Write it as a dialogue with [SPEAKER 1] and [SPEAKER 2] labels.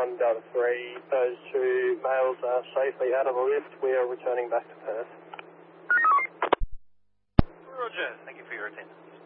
[SPEAKER 1] 1 Delta 3, those two males are safely out of the lift. We are returning back to Perth.
[SPEAKER 2] Roger, thank you for your attendance.